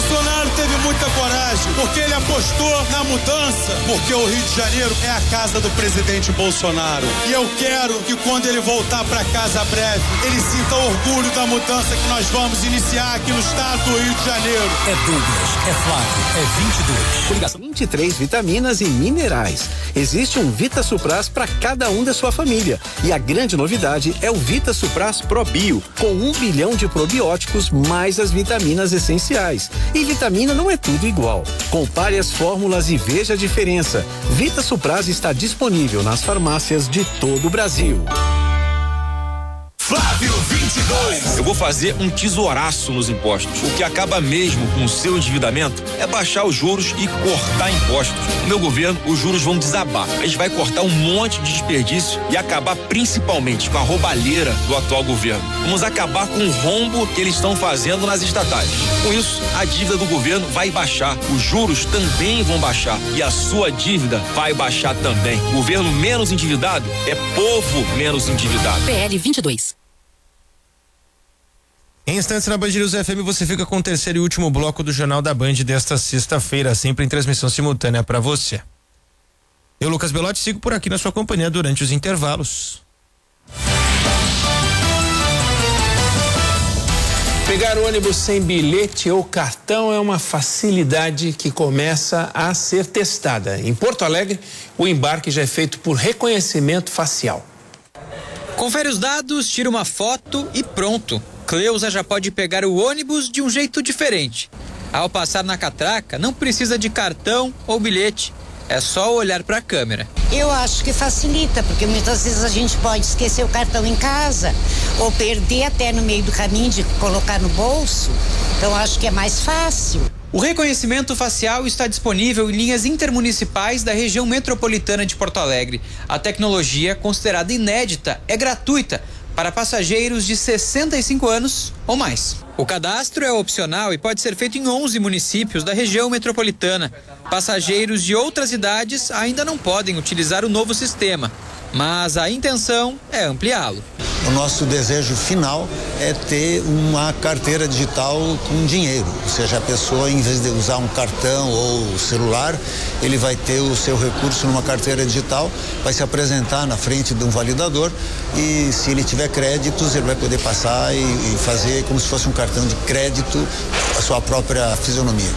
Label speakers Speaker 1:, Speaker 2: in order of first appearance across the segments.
Speaker 1: Bolsonaro teve muita coragem, porque ele apostou na mudança, porque o Rio de Janeiro é a casa do presidente Bolsonaro. E eu quero que quando ele voltar para casa breve, ele sinta orgulho da mudança que nós vamos iniciar aqui no estado do Rio de Janeiro.
Speaker 2: É Douglas, é Flávio, é 22.
Speaker 3: 23 vitaminas e minerais. Existe um Vita Supras para cada um da sua família. E a grande novidade é o Vita Supras Pro Bio, com 1 bilhão de probióticos mais as vitaminas essenciais. E vitamina não é tudo igual. Compare as fórmulas e veja a diferença. Vita Supras está disponível nas farmácias de todo o Brasil.
Speaker 4: Flávio 22.
Speaker 5: Eu vou fazer um tesouraço nos impostos. O que acaba mesmo com o seu endividamento é baixar os juros e cortar impostos. No meu governo, os juros vão desabar. A gente vai cortar um monte de desperdício e acabar principalmente com a roubalheira do atual governo. Vamos acabar com o rombo que eles estão fazendo nas estatais. Com isso, a dívida do governo vai baixar. Os juros também vão baixar e a sua dívida vai baixar também. Governo menos endividado é povo menos endividado.
Speaker 6: PL 22.
Speaker 7: Em instantes na Band News FM você fica com o terceiro e último bloco do Jornal da Band desta sexta-feira, sempre em transmissão simultânea para você. Eu, Lucas Belotti, sigo por aqui na sua companhia durante os intervalos.
Speaker 8: Pegar ônibus sem bilhete ou cartão é uma facilidade que começa a ser testada. Em Porto Alegre, o embarque já é feito por reconhecimento facial.
Speaker 9: Confere os dados, tira uma foto e pronto. Cleusa já pode pegar o ônibus de um jeito diferente. Ao passar na catraca, não precisa de cartão ou bilhete. É só olhar para a câmera.
Speaker 10: Eu acho que facilita, porque muitas vezes a gente pode esquecer o cartão em casa ou perder até no meio do caminho de colocar no bolso. Então acho que é mais fácil.
Speaker 9: O reconhecimento facial está disponível em linhas intermunicipais da região metropolitana de Porto Alegre. A tecnologia, considerada inédita, é gratuita para passageiros de 65 anos ou mais. O cadastro é opcional e pode ser feito em 11 municípios da região metropolitana. Passageiros de outras idades ainda não podem utilizar o novo sistema, mas a intenção é ampliá-lo.
Speaker 11: O nosso desejo final é ter uma carteira digital com dinheiro, ou seja, a pessoa, em vez de usar um cartão ou celular, ele vai ter o seu recurso numa carteira digital, vai se apresentar na frente de um validador e, se ele tiver créditos, ele vai poder passar e fazer como se fosse um cartão de crédito a sua própria fisionomia.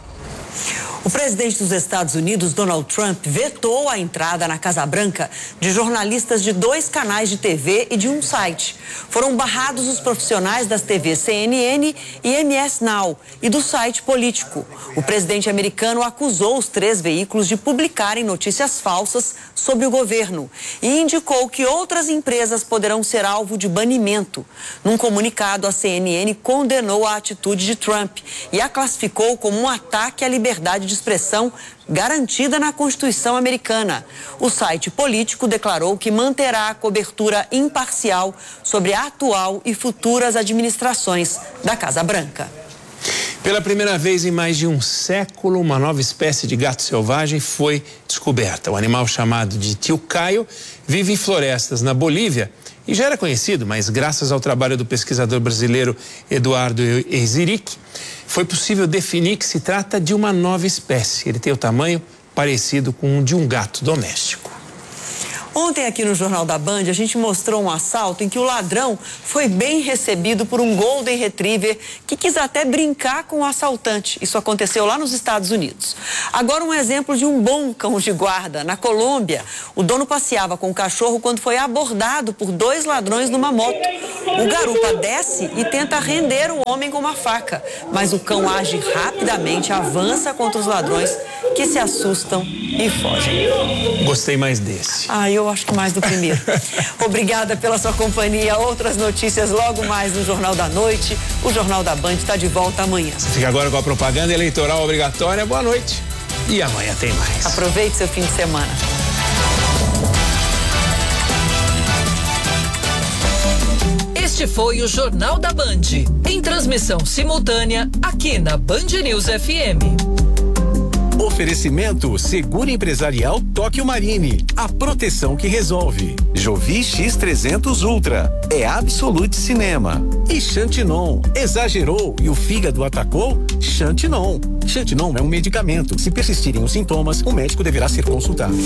Speaker 12: O presidente dos Estados Unidos, Donald Trump, vetou a entrada na Casa Branca de jornalistas de 2 canais de TV e de um site. Foram barrados os profissionais das TVs CNN e MS Now e do site Político. O presidente americano acusou os 3 veículos de publicarem notícias falsas sobre o governo e indicou que outras empresas poderão ser alvo de banimento. Num comunicado, a CNN condenou a atitude de Trump e a classificou como um ataque à liberdade de expressão garantida na Constituição americana. O site Político declarou que manterá a cobertura imparcial sobre a atual e futuras administrações da Casa Branca.
Speaker 8: Pela primeira vez em mais de um século, uma nova espécie de gato selvagem foi descoberta. O animal, chamado de Tilcaio, vive em florestas na Bolívia e já era conhecido, mas graças ao trabalho do pesquisador brasileiro Eduardo Eiziric, foi possível definir que se trata de uma nova espécie. Ele tem o tamanho parecido com o de um gato doméstico.
Speaker 12: Ontem aqui no Jornal da Band, a gente mostrou um assalto em que o ladrão foi bem recebido por um Golden Retriever que quis até brincar com o assaltante. Isso aconteceu lá nos Estados Unidos. Agora um exemplo de um bom cão de guarda. Na Colômbia, o dono passeava com o cachorro quando foi abordado por 2 ladrões numa moto. O garupa desce e tenta render o homem com uma faca, mas o cão age rapidamente, avança contra os ladrões que se assustam e fogem.
Speaker 8: Gostei mais desse.
Speaker 12: Eu acho que mais do primeiro. Obrigada pela sua companhia. Outras notícias logo mais no Jornal da Noite. O Jornal da Band está de volta amanhã.
Speaker 8: Você fica agora com a propaganda eleitoral obrigatória. Boa noite. E amanhã tem mais.
Speaker 12: Aproveite seu fim de semana.
Speaker 6: Este foi o Jornal da Band, em transmissão simultânea aqui na Band News FM.
Speaker 3: Oferecimento Seguro Empresarial Tóquio Marine, a proteção que resolve. Jovi X300 Ultra, é Absolute Cinema. E Xantinon, exagerou e o fígado atacou? Xantinon. Xantinon é um medicamento. Se persistirem os sintomas, o médico deverá ser consultado.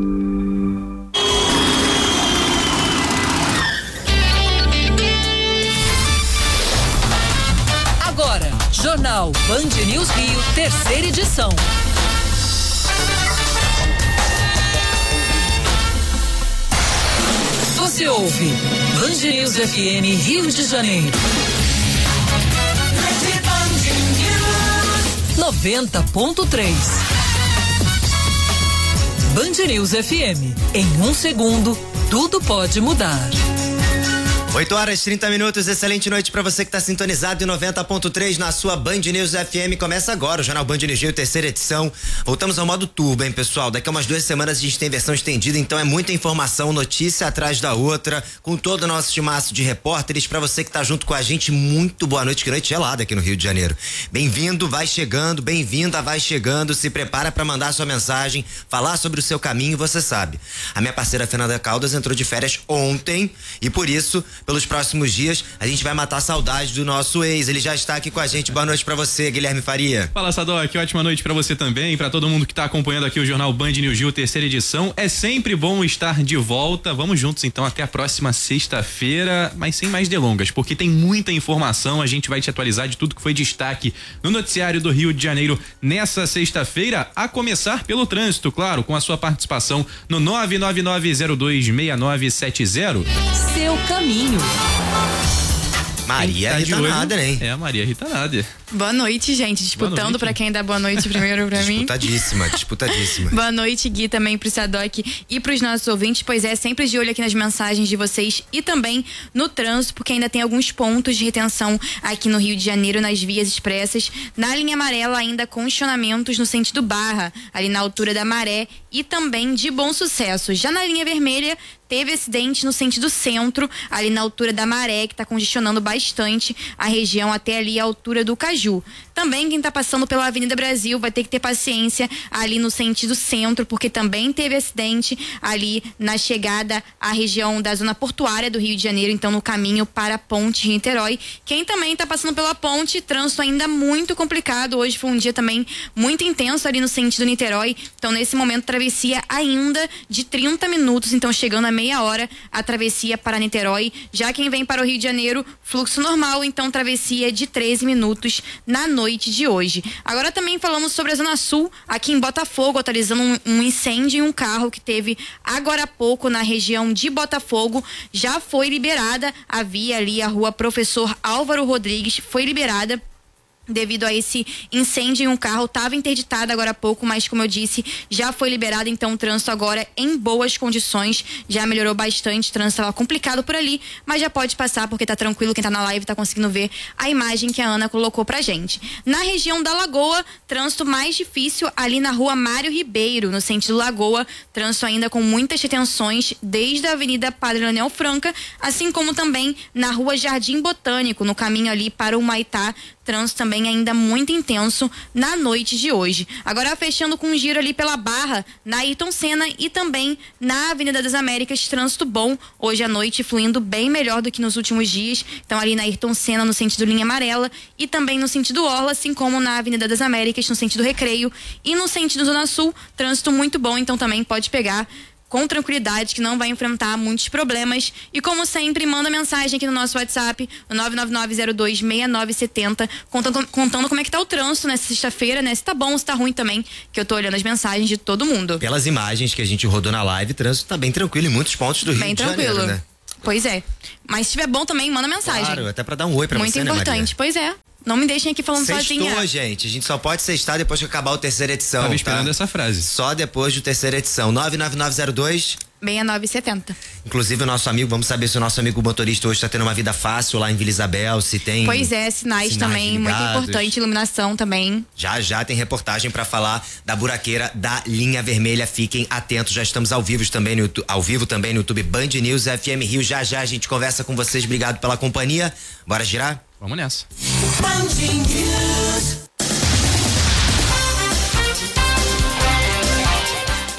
Speaker 6: Agora, Jornal Band News Rio, terceira edição. Você ouve Band News FM Rio de Janeiro. 90.3. Band News FM. Em 1 segundo, tudo pode mudar.
Speaker 4: 8h30, excelente noite para você que está sintonizado em 90.3 na sua Band News FM. Começa agora o Jornal Band News Rio, terceira edição. Voltamos ao modo turbo, hein, pessoal? Daqui a umas 2 semanas a gente tem versão estendida, então é muita informação, notícia atrás da outra, com todo o nosso timaço de repórteres. Para você que tá junto com a gente, muito boa noite, que noite gelada aqui no Rio de Janeiro. Bem-vindo, vai chegando, bem-vinda, vai chegando. Se prepara para mandar sua mensagem, falar sobre o seu caminho, você sabe. A minha parceira Fernanda Caldas entrou de férias ontem e por isso, pelos próximos dias, a gente vai matar a saudade do nosso ex. Ele já está aqui com a gente. Boa noite pra você, Guilherme Faria.
Speaker 13: Fala, Sadoc. Ótima noite pra você também, pra todo mundo que tá acompanhando aqui o Jornal Band News Rio, terceira edição. É sempre bom estar de volta. Vamos juntos então até a próxima sexta-feira, mas sem mais delongas, porque tem muita informação. A gente vai te atualizar de tudo que foi destaque no noticiário do Rio de Janeiro nessa sexta-feira, a começar pelo trânsito, claro, com a sua participação no 999026970.
Speaker 6: Seu caminho.
Speaker 4: Maria Rita Nader, hein?
Speaker 13: É a Maria Rita Nader.
Speaker 14: Boa noite, gente. Disputando pra quem dá boa noite primeiro pra mim.
Speaker 4: Disputadíssima.
Speaker 14: Boa noite, Gui, também pro Sadoc e pros nossos ouvintes. Pois é, sempre de olho aqui nas mensagens de vocês e também no trânsito, porque ainda tem alguns pontos de retenção aqui no Rio de Janeiro, nas vias expressas. Na linha amarela, ainda congestionamentos no sentido Barra, ali na altura da Maré e também de Bom Sucesso. Já na linha vermelha, teve acidente no sentido centro, ali na altura da Maré, que tá congestionando bastante a região até ali a altura do Caju. Também quem tá passando pela Avenida Brasil vai ter que ter paciência ali no sentido centro, porque também teve acidente ali na chegada à região da zona portuária do Rio de Janeiro, então no caminho para a Ponte Niterói. Quem também tá passando pela ponte, trânsito ainda muito complicado. Hoje foi um dia também muito intenso ali no sentido Niterói, então nesse momento travessia ainda de 30 minutos, então chegando a meia hora a travessia para Niterói. Já quem vem para o Rio de Janeiro, fluxo normal, então travessia de 13 minutos na noite de hoje. Agora também falamos sobre a Zona Sul, aqui em Botafogo, atualizando um incêndio em um carro que teve agora há pouco na região de Botafogo. Já foi liberada a via ali, a rua Professor Álvaro Rodrigues, foi liberada devido a esse incêndio em um carro. Estava interditada agora há pouco, mas como eu disse, já foi liberado, então o trânsito agora em boas condições, já melhorou bastante. O trânsito estava complicado por ali, mas já pode passar porque tá tranquilo. Quem tá na live tá conseguindo ver a imagem que a Ana colocou pra gente. Na região da Lagoa, trânsito mais difícil ali na rua Mário Ribeiro, no sentido Lagoa, trânsito ainda com muitas retenções desde a Avenida Padre Leonel Franca, assim como também na rua Jardim Botânico, no caminho ali para o Maitá, trânsito também ainda muito intenso na noite de hoje. Agora fechando com um giro ali pela Barra, na Ayrton Senna e também na Avenida das Américas, trânsito bom hoje à noite, fluindo bem melhor do que nos últimos dias. Então ali na Ayrton Senna no sentido linha amarela e também no sentido Orla, assim como na Avenida das Américas no sentido Recreio e no sentido Zona Sul, trânsito muito bom, então também pode pegar com tranquilidade, que não vai enfrentar muitos problemas. E como sempre, manda mensagem aqui no nosso WhatsApp, no 999026970, contando como é que tá o trânsito nessa sexta-feira, né? Se tá bom, se tá ruim também, que eu tô olhando as mensagens de todo mundo.
Speaker 4: Pelas imagens que a gente rodou na live, o trânsito tá bem tranquilo em muitos pontos do Rio de Janeiro, né?
Speaker 14: Pois é. Mas se tiver bom também, manda mensagem.
Speaker 4: Claro, até pra dar um oi pra
Speaker 14: muito
Speaker 4: você,
Speaker 14: importante,
Speaker 4: né, Maria?
Speaker 14: pois é. Não me deixem aqui falando sozinha.
Speaker 4: Sextou, gente. A gente só pode sextar depois que acabar a terceira edição.
Speaker 13: Tava esperando essa frase.
Speaker 4: Só depois de terceira edição. 99902
Speaker 14: 6970.
Speaker 4: Inclusive o nosso amigo, vamos saber se o nosso amigo motorista hoje tá tendo uma vida fácil lá em Vila Isabel, se tem...
Speaker 14: Pois é, sinais também, ligados. Muito importante, iluminação também.
Speaker 4: Já tem reportagem pra falar da buraqueira da linha vermelha, fiquem atentos, já estamos ao vivo também no YouTube Band News FM Rio, já a gente conversa com vocês, obrigado pela companhia, bora girar?
Speaker 13: Vamos nessa.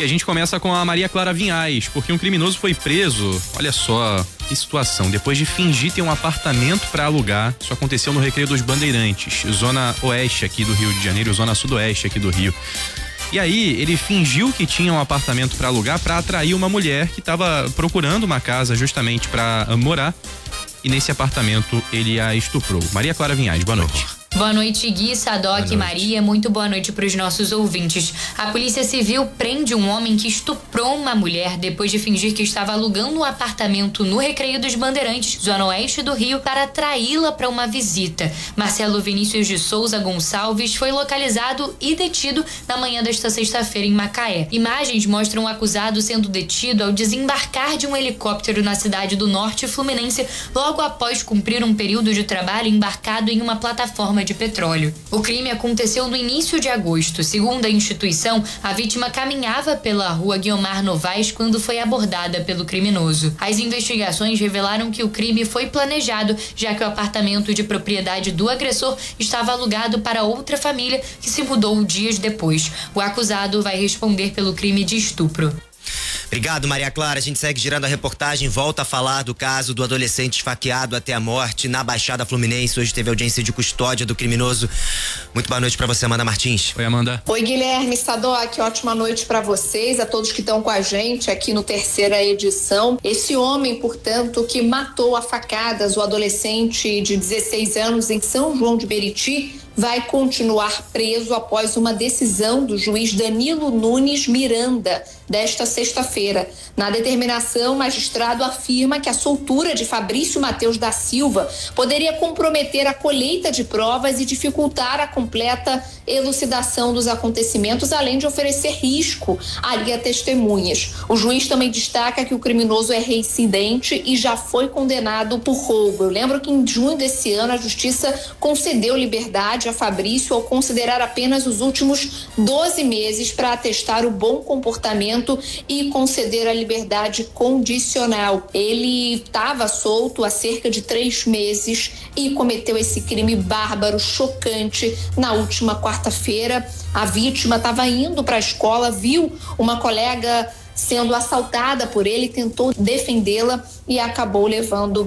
Speaker 13: E a gente começa com a Maria Clara Vinhais, porque um criminoso foi preso, olha só que situação, depois de fingir ter um apartamento para alugar. Isso aconteceu no Recreio dos Bandeirantes, zona oeste aqui do Rio de Janeiro, zona sudoeste aqui do Rio. E aí, ele fingiu que tinha um apartamento para alugar para atrair uma mulher que estava procurando uma casa justamente para morar. E nesse apartamento ele a estuprou. Maria Clara Vinhais, boa noite.
Speaker 15: Boa noite, Gui, Sadoc e Maria. Muito boa noite para os nossos ouvintes. A Polícia Civil prende um homem que estuprou uma mulher depois de fingir que estava alugando um apartamento no Recreio dos Bandeirantes, zona oeste do Rio, para atraí-la para uma visita. Marcelo Vinícius de Souza Gonçalves foi localizado e detido na manhã desta sexta-feira em Macaé. Imagens mostram o acusado sendo detido ao desembarcar de um helicóptero na cidade do Norte Fluminense, logo após cumprir um período de trabalho embarcado em uma plataforma de petróleo. O crime aconteceu no início de agosto. Segundo a instituição, a vítima caminhava pela rua Guiomar Novaes quando foi abordada pelo criminoso. As investigações revelaram que o crime foi planejado, já que o apartamento de propriedade do agressor estava alugado para outra família que se mudou dias depois. O acusado vai responder pelo crime de estupro.
Speaker 4: Obrigado, Maria Clara. A gente segue girando a reportagem, volta a falar do caso do adolescente esfaqueado até a morte na Baixada Fluminense. Hoje teve audiência de custódia do criminoso. Muito boa noite pra você, Amanda Martins.
Speaker 13: Oi, Amanda.
Speaker 16: Oi, Guilherme Sadoc. Ótima noite pra vocês, a todos que estão com a gente aqui no terceira edição. Esse homem, portanto, que matou a facadas o adolescente de 16 anos em São João de Meriti, vai continuar preso após uma decisão do juiz Danilo Nunes Miranda desta sexta-feira. Na determinação, o magistrado afirma que a soltura de Fabrício Mateus da Silva poderia comprometer a colheita de provas e dificultar a completa elucidação dos acontecimentos, além de oferecer risco ali a testemunhas. O juiz também destaca que o criminoso é reincidente e já foi condenado por roubo. Eu lembro que em junho desse ano a justiça concedeu liberdade a Fabrício ao considerar apenas os últimos 12 meses para atestar o bom comportamento e conceder a liberdade condicional. Ele estava solto há cerca de 3 meses e cometeu esse crime bárbaro, chocante, na última quarta-feira. A vítima estava indo para a escola, viu uma colega sendo assaltada por ele, tentou defendê-la e acabou levando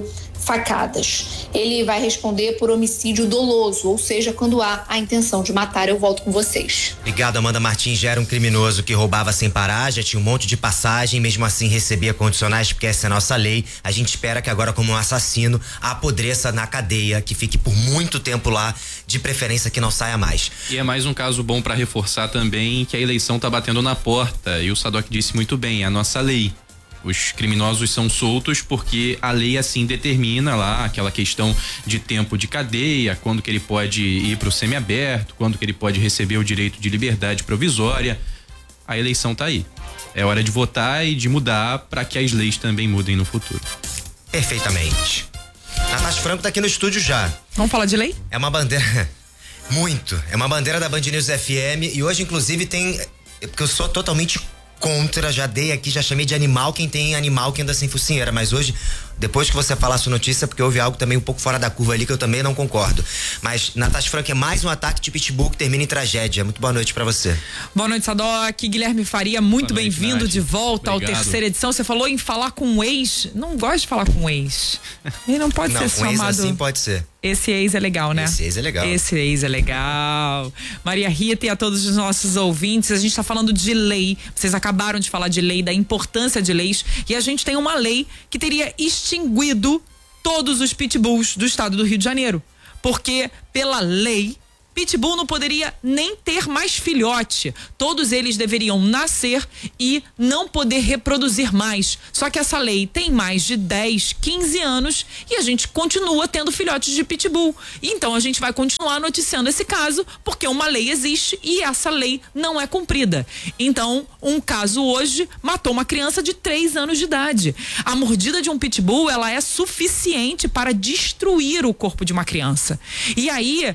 Speaker 16: facadas. Ele vai responder por homicídio doloso, ou seja, quando há a intenção de matar. Eu volto com vocês.
Speaker 4: Obrigado, Amanda Martins. Já era um criminoso que roubava sem parar, já tinha um monte de passagem, mesmo assim recebia condicionais, porque essa é a nossa lei. A gente espera que agora, como um assassino, apodreça na cadeia, que fique por muito tempo lá, de preferência que não saia mais.
Speaker 13: E é mais um caso bom para reforçar também que a eleição tá batendo na porta, e o Sadoc disse muito bem, é a nossa lei. Os criminosos são soltos porque a lei assim determina lá aquela questão de tempo de cadeia, quando que ele pode ir para o semiaberto, quando que ele pode receber o direito de liberdade provisória. A eleição tá aí. É hora de votar e de mudar para que as leis também mudem no futuro.
Speaker 4: Perfeitamente. Natasha Franco tá aqui no estúdio já.
Speaker 17: Vamos falar de lei?
Speaker 4: É uma bandeira muito. É uma bandeira da Band News FM e hoje inclusive tem, porque eu sou totalmente contra, já dei aqui, já chamei de animal quem tem animal que anda sem focinheira, mas hoje, depois que você falar a sua notícia, porque houve algo também um pouco fora da curva ali que eu também não concordo. Mas Natasha Franco, é mais um ataque de pitbull que termina em tragédia. Muito boa noite pra você.
Speaker 17: Boa noite, Sadoc. Guilherme Faria, muito bem-vindo de volta ao terceira edição. Você falou em falar com um ex. Não gosto de falar com um ex. Ele não pode ser chamado.
Speaker 4: Ex assim pode ser.
Speaker 17: Esse ex é legal, né?
Speaker 4: Esse ex é legal.
Speaker 17: Esse ex é legal. Maria Rita e a todos os nossos ouvintes, a gente tá falando de lei. Vocês acabaram de falar de lei, da importância de leis. E a gente tem uma lei que teria extinguido todos os pitbulls do estado do Rio de Janeiro. Porque, pela lei, pitbull não poderia nem ter mais filhote. Todos eles deveriam nascer e não poder reproduzir mais. Só que essa lei tem mais de 10, 15 anos e a gente continua tendo filhotes de pitbull. Então a gente vai continuar noticiando esse caso porque uma lei existe e essa lei não é cumprida. Então, um caso hoje matou uma criança de 3 anos de idade. A mordida de um pitbull, ela é suficiente para destruir o corpo de uma criança. E aí,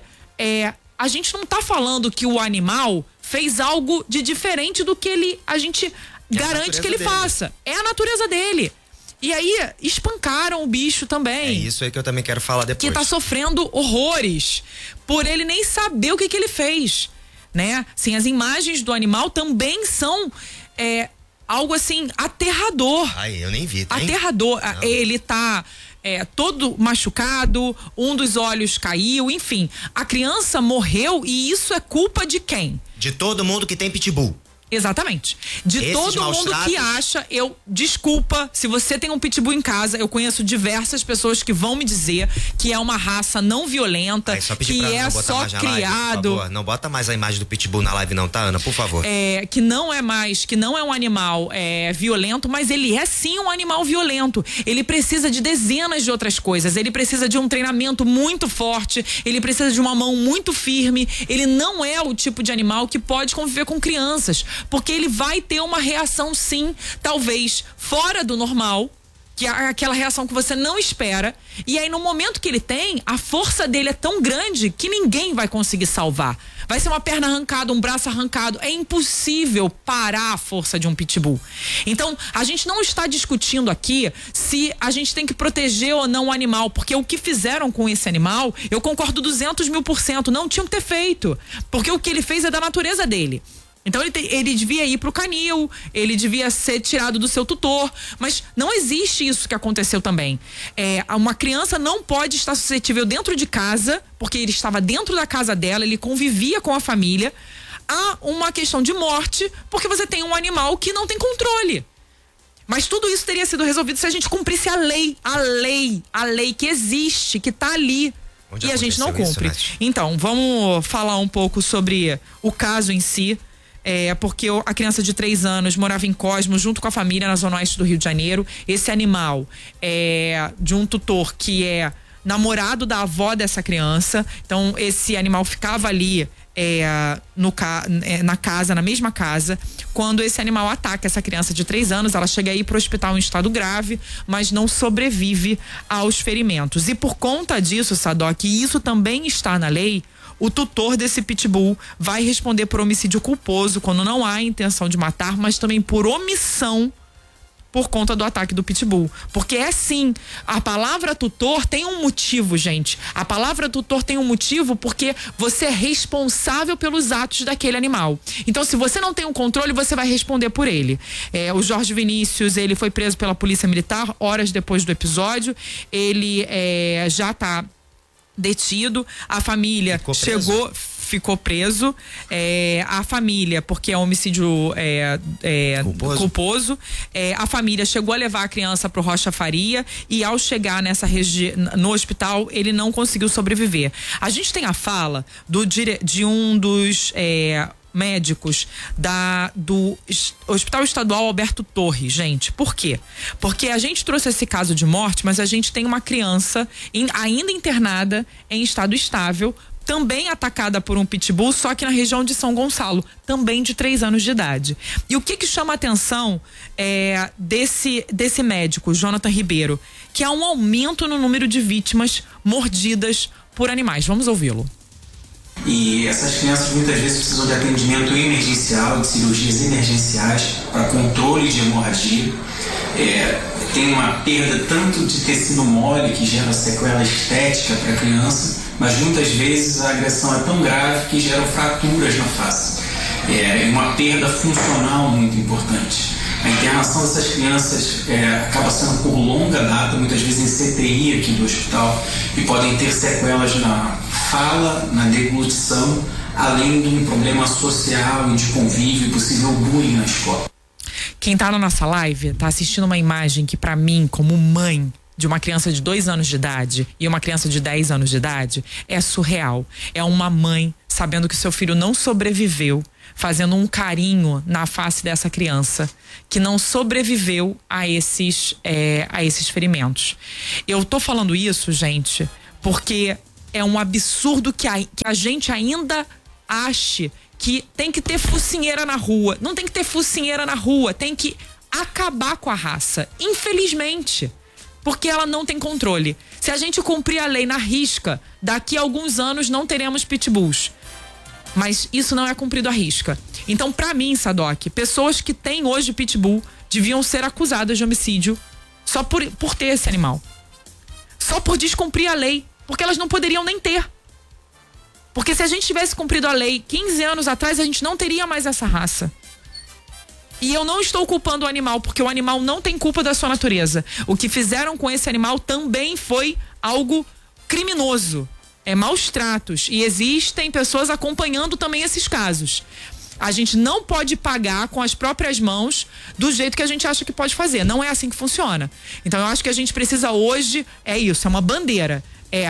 Speaker 17: a gente não tá falando que o animal fez algo de diferente do que a gente garante que ele faça. É a natureza dele. E aí, espancaram o bicho também.
Speaker 4: É isso aí que eu também quero falar depois.
Speaker 17: Que tá sofrendo horrores por ele nem saber o que ele fez, né? Sim, as imagens do animal também são algo assim, aterrador.
Speaker 4: Ai, eu nem vi, tá?
Speaker 17: Aterrador. Ele tá todo machucado, um dos olhos caiu, enfim. A criança morreu e isso é culpa de quem?
Speaker 4: De todo mundo que tem pitbull.
Speaker 17: Exatamente. De todo mundo que acha, desculpa, se você tem um pitbull em casa, eu conheço diversas pessoas que vão me dizer que é uma raça não violenta, que é só criado.
Speaker 4: Live, não bota mais a imagem do pitbull na live não, tá, Ana? Por favor.
Speaker 17: Que não é um animal violento, mas ele é sim um animal violento. Ele precisa de dezenas de outras coisas. Ele precisa de um treinamento muito forte, ele precisa de uma mão muito firme. Ele não é o tipo de animal que pode conviver com crianças. Porque ele vai ter uma reação, sim, talvez fora do normal, que é aquela reação que você não espera. E aí, no momento que ele tem, a força dele é tão grande que ninguém vai conseguir salvar. Vai ser uma perna arrancada, um braço arrancado. É impossível parar a força de um pitbull. Então, a gente não está discutindo aqui se a gente tem que proteger ou não o animal, porque o que fizeram com esse animal, eu concordo 200.000%, não tinham que ter feito. Porque o que ele fez é da natureza dele. Então ele devia ir pro canil, ele devia ser tirado do seu tutor, mas não existe isso que aconteceu também. Uma criança não pode estar suscetível dentro de casa, porque ele estava dentro da casa dela, ele convivia com a família, a uma questão de morte, porque você tem um animal que não tem controle. Mas tudo isso teria sido resolvido se a gente cumprisse a lei que existe, que tá ali. E a gente não cumpre. Então, vamos falar um pouco sobre o caso em si. Porque a criança de 3 anos morava em Cosmo junto com a família na zona oeste do Rio de Janeiro. Esse animal é de um tutor que é namorado da avó dessa criança. Então esse animal ficava ali na mesma casa. Quando esse animal ataca essa criança de 3 anos, ela chega aí pro hospital em estado grave, mas não sobrevive aos ferimentos. E por conta disso, Sadoc, e isso também está na lei, o tutor desse pitbull vai responder por homicídio culposo quando não há intenção de matar, mas também por omissão por conta do ataque do pitbull. Porque a palavra tutor tem um motivo, gente. A palavra tutor tem um motivo porque você é responsável pelos atos daquele animal. Então, se você não tem um controle, você vai responder por ele. O Jorge Vinícius, ele foi preso pela Polícia Militar horas depois do episódio. Ele já está detido, a família ficou preso, a família, porque é homicídio culposo, a família chegou a levar a criança pro Rocha Faria e ao chegar no hospital, ele não conseguiu sobreviver. A gente tem a fala de um dos médicos do Hospital Estadual Alberto Torres, gente. Por quê? Porque a gente trouxe esse caso de morte, mas a gente tem uma criança ainda internada em estado estável, também atacada por um pitbull, só que na região de São Gonçalo, também de 3 anos de idade. E o que chama a atenção desse médico, Jonathan Ribeiro, que há um aumento no número de vítimas mordidas por animais. Vamos ouvi-lo.
Speaker 18: E essas crianças muitas vezes precisam de atendimento emergencial, de cirurgias emergenciais para controle de hemorragia. Tem uma perda tanto de tecido mole que gera sequela estética para a criança, mas muitas vezes a agressão é tão grave que gera fraturas na face. Uma perda funcional muito importante. A internação dessas crianças acaba sendo por longa data, muitas vezes em CTI aqui do hospital, e podem ter sequelas na fala, na deglutição, além de um problema social e de convívio e possível bullying na escola.
Speaker 17: Quem tá na nossa live tá assistindo uma imagem que, pra mim, como mãe de uma criança de 2 anos de idade e uma criança de 10 anos de idade, é surreal. É uma mãe sabendo que seu filho não sobreviveu, fazendo um carinho na face dessa criança que não sobreviveu a esses ferimentos. Eu tô falando isso, gente, porque é um absurdo que a gente ainda ache que tem que ter focinheira na rua. Não tem que ter focinheira na rua, tem que acabar com a raça. Infelizmente. Porque ela não tem controle. Se a gente cumprir a lei na risca, daqui a alguns anos não teremos pitbulls. Mas isso não é cumprido à risca. Então, pra mim, Sadoc, pessoas que têm hoje pitbull deviam ser acusadas de homicídio só por ter esse animal. Só por descumprir a lei. Porque elas não poderiam nem ter. Porque se a gente tivesse cumprido a lei 15 anos atrás, a gente não teria mais essa raça. E eu não estou culpando o animal, porque o animal não tem culpa da sua natureza. O que fizeram com esse animal também foi algo criminoso. É maus tratos. E existem pessoas acompanhando também esses casos. A gente não pode pagar com as próprias mãos do jeito que a gente acha que pode fazer. Não é assim que funciona. Então eu acho que a gente precisa hoje, é uma bandeira.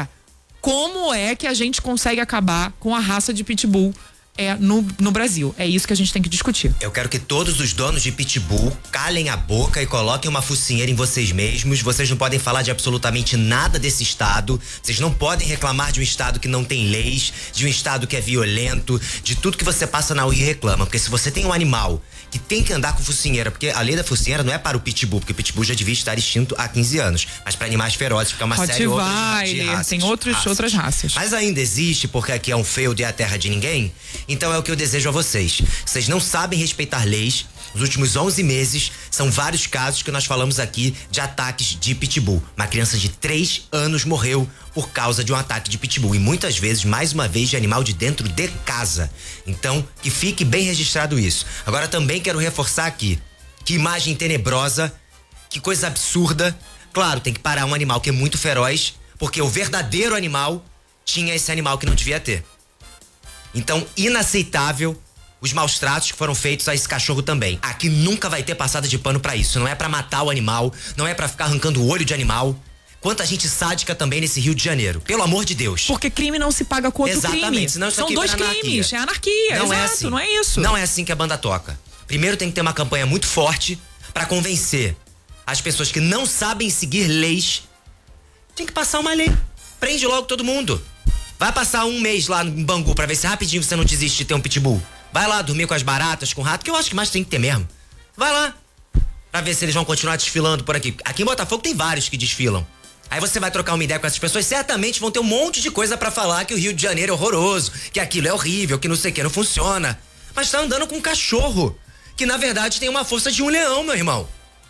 Speaker 17: Como é que a gente consegue acabar com a raça de pitbull no Brasil. É isso que a gente tem que discutir.
Speaker 4: Eu quero que todos os donos de pitbull calem a boca e coloquem uma focinheira em vocês mesmos. Vocês não podem falar de absolutamente nada desse estado. Vocês não podem reclamar de um estado que não tem leis, de um estado que é violento, de tudo que você passa na rua e reclama. Porque se você tem um animal que tem que andar com focinheira, porque a lei da focinheira não é para o pitbull, porque o pitbull já devia estar extinto há 15 anos, mas para animais ferozes, porque é uma série de raças.
Speaker 17: Tem outras raças.
Speaker 4: Mas ainda existe, porque aqui é um field e é a terra de ninguém. Então é o que eu desejo a vocês. Vocês não sabem respeitar leis. Nos últimos 11 meses, são vários casos que nós falamos aqui de ataques de pitbull. Uma criança de 3 anos morreu por causa de um ataque de pitbull. E muitas vezes, mais uma vez, de animal de dentro de casa. Então, que fique bem registrado isso. Agora também quero reforçar aqui. Que imagem tenebrosa. Que coisa absurda. Claro, tem que parar um animal que é muito feroz, porque o verdadeiro animal tinha esse animal que não devia ter. Então, inaceitável os maus tratos que foram feitos a esse cachorro também. Aqui nunca vai ter passada de pano pra isso. Não é pra matar o animal, não é pra ficar arrancando o olho de animal. Quanta gente sádica também nesse Rio de Janeiro. Pelo amor de Deus.
Speaker 17: Porque crime não se paga com outro crime.
Speaker 4: Exatamente. Senão isso
Speaker 17: são
Speaker 4: aqui
Speaker 17: dois
Speaker 4: vira
Speaker 17: crimes. É anarquia.
Speaker 4: Não
Speaker 17: exato,
Speaker 4: é assim.
Speaker 17: Não é isso.
Speaker 4: Não é assim que a banda toca. Primeiro tem que ter uma campanha muito forte pra convencer as pessoas que não sabem seguir leis. Tem que passar uma lei. Prende logo todo mundo. Vai passar um mês lá em Bangu pra ver se rapidinho você não desiste de ter um pitbull. Vai lá dormir com as baratas, com o rato, que eu acho que mais tem que ter mesmo. Vai lá. Pra ver se eles vão continuar desfilando por aqui. Aqui em Botafogo tem vários que desfilam. Aí você vai trocar uma ideia com essas pessoas, certamente vão ter um monte de coisa pra falar que o Rio de Janeiro é horroroso, que aquilo é horrível, que não sei o que, não funciona. Mas tá andando com um cachorro, que na verdade tem uma força de um leão, meu irmão.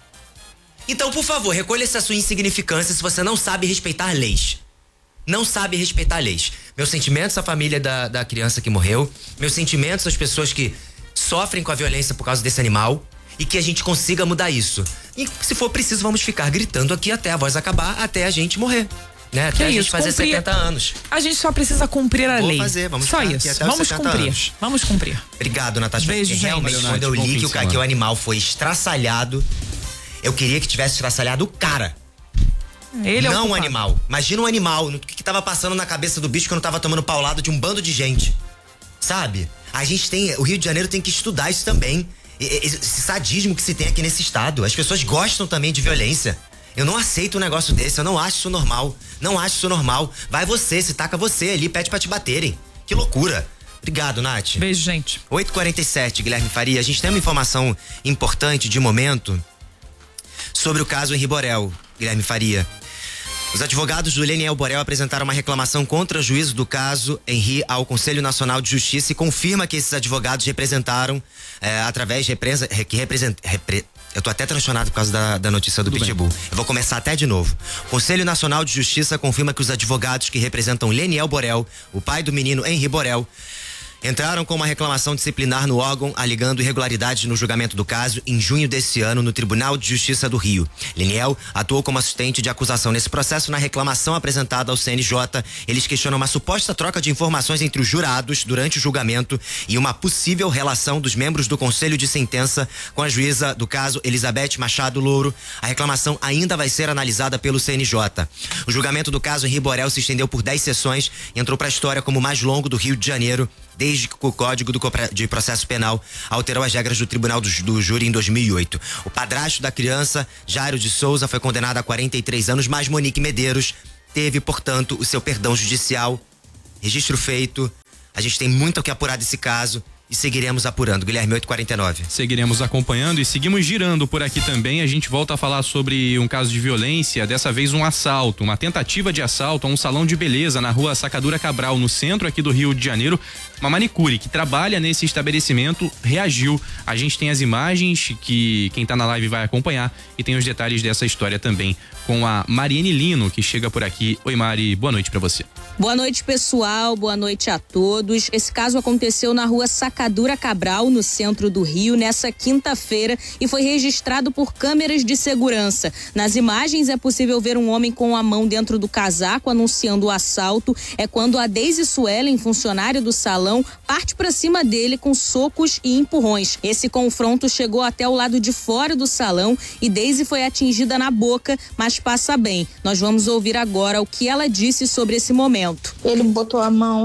Speaker 4: Então, por favor, recolha essa sua insignificância se você não sabe respeitar leis. Não sabe respeitar leis. Meus sentimentos à família da criança que morreu. Meus sentimentos às pessoas que sofrem com a violência por causa desse animal. E que a gente consiga mudar isso. E se for preciso, vamos ficar gritando aqui até a voz acabar, até a gente morrer. Né? Até a gente fazer 70 anos.
Speaker 17: A gente só precisa cumprir a lei.
Speaker 4: Vamos
Speaker 17: só isso. Vamos cumprir.
Speaker 4: Anos.
Speaker 17: Vamos cumprir.
Speaker 4: Obrado, Natasha.
Speaker 17: Beijo, gente.
Speaker 4: Realmente, quando eu li que o animal foi estraçalhado, eu queria que tivesse estraçalhado o cara.
Speaker 17: Ele
Speaker 4: não
Speaker 17: é
Speaker 4: um animal. Imagina um animal, o que tava passando na cabeça do bicho quando tava tomando paulado de um bando de gente. Sabe? O Rio de Janeiro tem que estudar isso também. Esse sadismo que se tem aqui nesse estado. As pessoas gostam também de violência. Eu não aceito um negócio desse, eu não acho isso normal. Não acho isso normal. Vai você, se taca você ali, pede pra te baterem. Que loucura. Obrigado, Nath.
Speaker 17: Beijo, gente.
Speaker 4: 8h47, Guilherme Faria. A gente tem uma informação importante de momento sobre o caso Henri Borel, Guilherme Faria. Os advogados do Leniel Borel apresentaram uma reclamação contra o juízo do caso Henri ao Conselho Nacional de Justiça e confirma que esses advogados representaram eu tô até transtornado por causa da notícia do Pitbull. Eu vou começar até de novo. O Conselho Nacional de Justiça confirma que os advogados que representam Leniel Borel, o pai do menino Henri Borel, entraram com uma reclamação disciplinar no órgão, alegando irregularidades no julgamento do caso em junho desse ano no Tribunal de Justiça do Rio. Leniel atuou como assistente de acusação nesse processo. Na reclamação apresentada ao CNJ, eles questionam uma suposta troca de informações entre os jurados durante o julgamento e uma possível relação dos membros do Conselho de Sentença com a juíza do caso, Elizabeth Machado Louro. A reclamação ainda vai ser analisada pelo CNJ. O julgamento do caso Henri Borel se estendeu por 10 sessões e entrou para a história como o mais longo do Rio de Janeiro, desde que o Código de Processo Penal alterou as regras do Tribunal do Júri em 2008. O padrasto da criança, Jairo de Souza, foi condenado a 43 anos, mas Monique Medeiros teve, portanto, o seu perdão judicial. Registro feito. A gente tem muito o que apurar desse caso e seguiremos apurando. Guilherme, 8h49.
Speaker 13: Seguiremos acompanhando e seguimos girando por aqui também. A gente volta a falar sobre um caso de violência, dessa vez um assalto, uma tentativa de assalto a um salão de beleza na rua Sacadura Cabral, no centro aqui do Rio de Janeiro. Uma manicure que trabalha nesse estabelecimento reagiu. A gente tem as imagens que quem tá na live vai acompanhar e tem os detalhes dessa história também com a Mariene Lino, que chega por aqui. Oi, Mari, boa noite pra você.
Speaker 19: Boa noite, pessoal, boa noite a todos. Esse caso aconteceu na rua Sacadura Rapadura Cabral, no centro do Rio, nessa quinta-feira e foi registrado por câmeras de segurança. Nas imagens é possível ver um homem com a mão dentro do casaco anunciando o assalto. É quando a Deise Suelen, funcionária do salão, parte para cima dele com socos e empurrões. Esse confronto chegou até o lado de fora do salão e Deise foi atingida na boca, mas passa bem. Nós vamos ouvir agora o que ela disse sobre esse momento.
Speaker 20: Ele botou a mão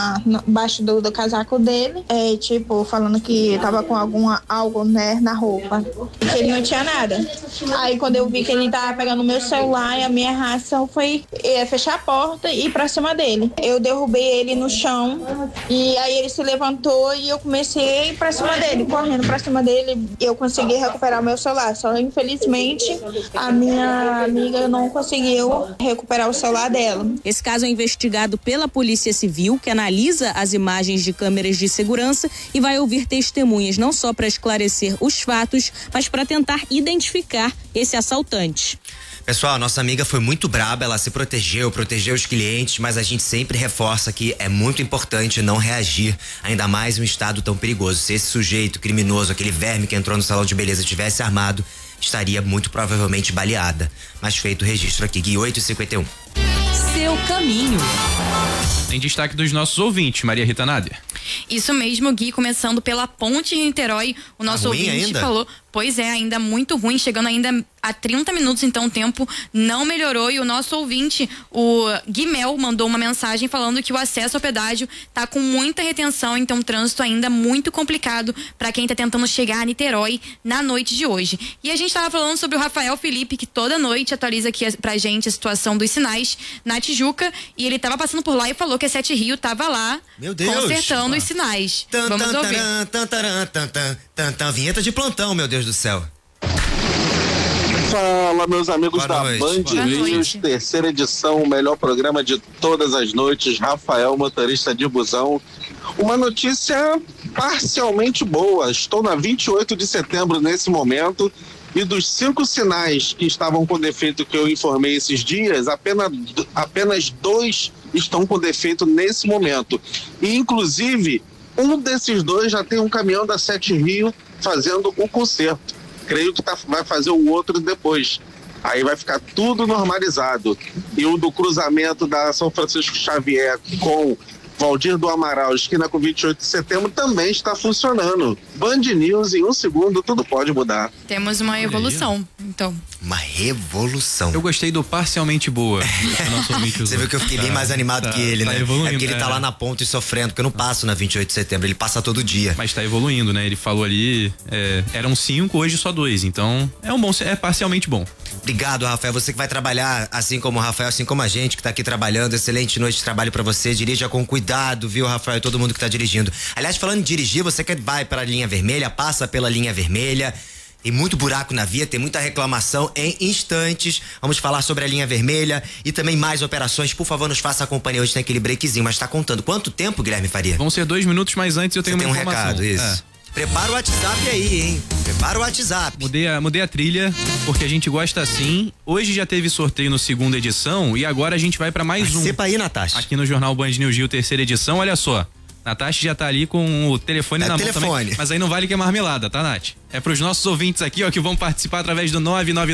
Speaker 20: baixo do casaco dele, falando que tava com algo, né, na roupa. Que ele não tinha nada. Aí quando eu vi que ele tava pegando o meu celular, a minha reação foi fechar a porta e ir pra cima dele. Eu derrubei ele no chão e aí ele se levantou e eu comecei a ir pra cima dele, correndo pra cima dele. Eu consegui recuperar o meu celular, só infelizmente a minha amiga não conseguiu recuperar o celular dela.
Speaker 19: Esse caso é investigado pela Polícia Civil, que analisa as imagens de câmeras de segurança e vai ouvir testemunhas, não só para esclarecer os fatos, mas para tentar identificar esse assaltante.
Speaker 4: Pessoal, nossa amiga foi muito braba, ela se protegeu os clientes, mas a gente sempre reforça que é muito importante não reagir, ainda mais em um estado tão perigoso. Se esse sujeito criminoso, aquele verme que entrou no salão de beleza tivesse armado, estaria muito provavelmente baleada. Mas feito o registro aqui, Gui, 8h51.
Speaker 6: Seu caminho.
Speaker 13: Tem destaque dos nossos ouvintes, Maria Rita Nádia.
Speaker 14: Isso mesmo, Gui, começando pela Ponte de Niterói, o nosso ouvinte ainda falou, pois é, ainda muito ruim, chegando ainda a 30 minutos, então o tempo não melhorou e o nosso ouvinte, o Guimel, mandou uma mensagem falando que o acesso ao pedágio tá com muita retenção, então o trânsito ainda muito complicado para quem tá tentando chegar a Niterói na noite de hoje. E a gente tava falando sobre o Rafael Felipe, que toda noite atualiza aqui pra gente a situação dos sinais na Tijuca, e ele tava passando por lá e falou que a Sete Rio tava lá,
Speaker 4: meu Deus,
Speaker 14: consertando os sinais. Vamos ouvir.
Speaker 4: Vinheta de plantão, meu Deus do céu.
Speaker 21: Fala, meus amigos
Speaker 4: Boa
Speaker 21: da
Speaker 4: noite.
Speaker 21: Band News, terceira edição, o melhor programa de todas as noites. Rafael, motorista de busão. Uma notícia parcialmente boa. Estou na 28 de setembro nesse momento e dos 5 sinais que estavam com defeito que eu informei esses dias, apenas 2 estão com defeito nesse momento. E, inclusive, um desses 2 já tem um caminhão da Sete Rio fazendo o conserto. Creio que vai fazer o outro depois. Aí vai ficar tudo normalizado. E o do cruzamento da São Francisco Xavier com Valdir do Amaral, esquina com 28 de setembro, também está funcionando. Band News, em 1 segundo, tudo pode mudar.
Speaker 14: Temos uma evolução, então.
Speaker 4: Uma revolução.
Speaker 13: Eu gostei do parcialmente boa.
Speaker 4: Você viu que eu fiquei bem mais animado que ele, né?
Speaker 13: Evoluindo,
Speaker 4: é porque ele tá lá na ponta e sofrendo, porque eu não passo na 28 de setembro, ele passa todo dia.
Speaker 13: Mas tá evoluindo, né? Ele falou ali, eram 5, hoje só 2, então é parcialmente bom.
Speaker 4: Obrigado, Rafael, você que vai trabalhar assim como o Rafael, assim como a gente que tá aqui trabalhando, excelente noite de trabalho pra você, dirija com cuidado, viu, Rafael, e todo mundo que tá dirigindo. Aliás, falando em dirigir, você que vai para a linha vermelha, passa pela linha vermelha, tem muito buraco na via, tem muita reclamação. Em instantes vamos falar sobre a linha vermelha e também mais operações. Por favor, nos faça a companhia, hoje tem aquele breakzinho, mas tá contando quanto tempo, Guilherme Faria?
Speaker 13: Vão ser 2 minutos, mas antes eu tenho uma informação.
Speaker 4: Recado, isso. Prepara o WhatsApp aí, hein? Prepara o WhatsApp.
Speaker 13: Mudei a trilha, porque a gente gosta assim. Hoje já teve sorteio no 2ª edição e agora a gente vai pra mais um.
Speaker 4: Participa aí, Natasha.
Speaker 13: Aqui no Jornal Band News Gil, 3ª edição, olha só. Natasha já tá ali com o telefone na mão também. Mas aí não vale que é marmelada, tá, Nath? É pros nossos ouvintes aqui, ó, que vão participar através do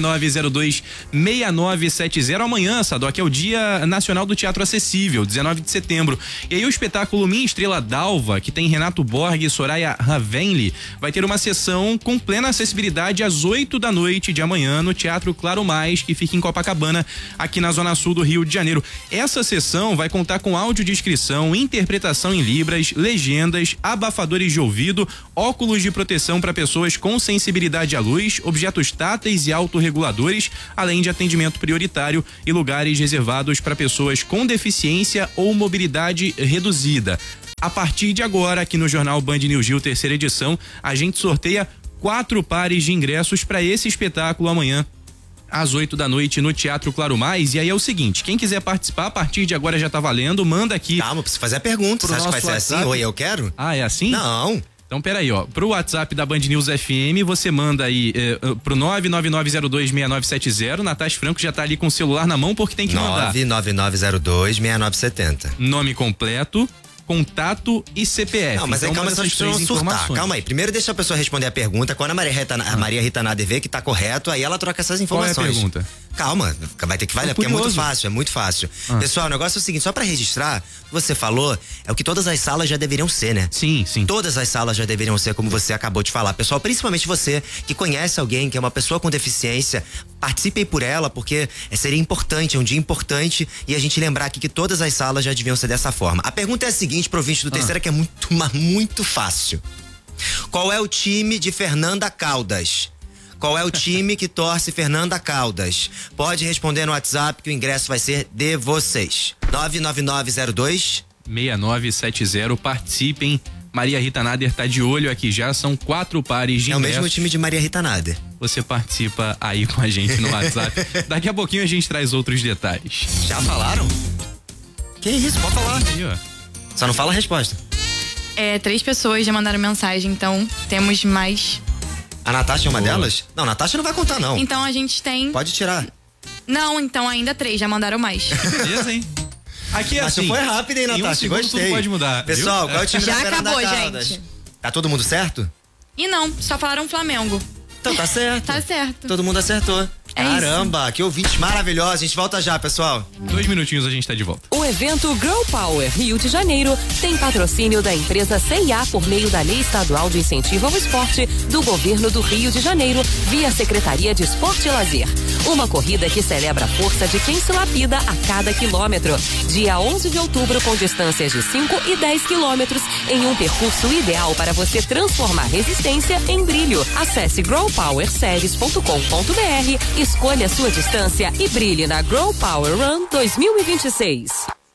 Speaker 13: 999026970. Amanhã, Sadoc, é o Dia Nacional do Teatro Acessível, 19 de setembro. E aí o espetáculo Minha Estrela d'Alva, que tem Renato Borg e Soraya Ravenli, vai ter uma sessão com plena acessibilidade às 8 da noite de amanhã no Teatro Claro Mais, que fica em Copacabana, aqui na Zona Sul do Rio de Janeiro. Essa sessão vai contar com audiodescrição, interpretação em libras, legendas, abafadores de ouvido, óculos de proteção para pessoas com sensibilidade à luz, objetos táteis e autorreguladores, além de atendimento prioritário e lugares reservados para pessoas com deficiência ou mobilidade reduzida. A partir de agora, aqui no Jornal Band News Gil, 3ª edição, a gente sorteia 4 pares de ingressos para esse espetáculo amanhã, às 8 da noite no Teatro Claro Mais. E aí é o seguinte, quem quiser participar, a partir de agora já tá valendo, manda aqui.
Speaker 4: Calma, preciso fazer a pergunta. Você acha que vai ser assim? Oi, eu quero?
Speaker 13: Ah, é assim?
Speaker 4: Não.
Speaker 13: Então, peraí, ó, pro WhatsApp da Band News FM, você manda aí pro 999026970, Natasha Franco já tá ali com o celular na mão porque tem que mandar.
Speaker 4: 999026970.
Speaker 13: Nome completo, contato e CPF.
Speaker 4: Não, mas
Speaker 13: então,
Speaker 4: aí calma,
Speaker 13: essas
Speaker 4: essas pessoas
Speaker 13: três
Speaker 4: vão surtar.
Speaker 13: informações.
Speaker 4: Calma aí. Primeiro deixa a pessoa responder a pergunta. Quando a Maria Rita Nader vê que tá correto, aí ela troca essas informações.
Speaker 13: Qual é a pergunta?
Speaker 4: Calma, vai ter que valer, porque é muito fácil. Pessoal, o negócio é o seguinte, só pra registrar, você falou, é o que todas as salas já deveriam ser, né?
Speaker 13: Sim.
Speaker 4: Todas as salas já deveriam ser, como você acabou de falar. Pessoal, principalmente você que conhece alguém que é uma pessoa com deficiência, participem por ela, porque seria importante, é um dia importante, e a gente lembrar aqui que todas as salas já deviam ser dessa forma. A pergunta é a seguinte pro ouvinte do Terceira, que é muito fácil. Qual é o time de Fernanda Caldas? Qual é o time que torce Fernanda Caldas? Pode responder no WhatsApp que o ingresso vai ser de vocês. 99902
Speaker 13: 6970, participem. Maria Rita Nader tá de olho aqui já, são 4 pares de ingressos.
Speaker 4: É o mesmo time de Maria Rita Nader.
Speaker 13: Você participa aí com a gente no WhatsApp. Daqui a pouquinho a gente traz outros detalhes.
Speaker 4: Já falaram? Que isso, pode falar.
Speaker 13: Aí, ó.
Speaker 4: Só não fala a resposta.
Speaker 14: 3 pessoas já mandaram mensagem, então temos mais.
Speaker 4: A Natasha é uma delas? Não, a Natasha não vai contar, não.
Speaker 14: Então a gente tem.
Speaker 4: Pode tirar.
Speaker 14: Não, então ainda 3, já mandaram mais.
Speaker 13: Beleza, hein? Aqui é assim.
Speaker 4: Foi rápido, hein, Natasha? Gostei.
Speaker 13: Tudo pode mudar.
Speaker 4: Pessoal, qual é o time
Speaker 14: Já
Speaker 4: da Fernanda
Speaker 14: acabou,
Speaker 4: Caldas?
Speaker 14: gente.
Speaker 4: Tá todo mundo certo?
Speaker 14: E não, só falaram Flamengo.
Speaker 4: Então tá certo.
Speaker 14: Tá certo.
Speaker 4: Todo mundo acertou.
Speaker 14: É
Speaker 4: Caramba, que ouvintes maravilhosos. A gente volta já, pessoal.
Speaker 13: 2 minutinhos a gente tá de volta.
Speaker 1: O evento Girl Power Rio de Janeiro tem patrocínio da empresa CIA por meio da Lei Estadual de Incentivo ao Esporte do Governo do Rio de Janeiro, via Secretaria de Esporte e Lazer. Uma corrida que celebra a força de quem se lapida a cada quilômetro. Dia 11 de outubro, com distâncias de 5 e 10 quilômetros, em um percurso ideal para você transformar resistência em brilho. Acesse growpowerseries.com.br, escolha a sua distância e brilhe na Grow Power Run 2026.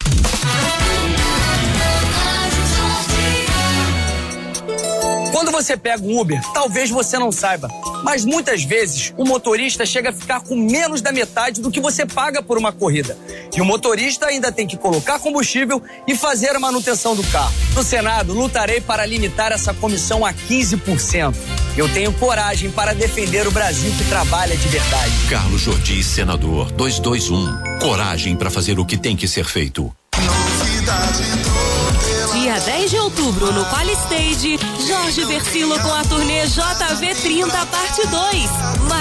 Speaker 22: Quando você pega um Uber, talvez você não saiba, mas muitas vezes o motorista chega a ficar com menos da metade do que você paga por uma corrida. E o motorista ainda tem que colocar combustível e fazer a manutenção do carro. No Senado, lutarei para limitar essa comissão a 15%. Eu tenho coragem para defender o Brasil que trabalha de verdade.
Speaker 23: Carlos Jordi, senador, 221. Coragem para fazer o que tem que ser feito.
Speaker 1: Dia 10 de outubro, no Qualistage, Jorge Versilo com a turnê JV30 Parte 2.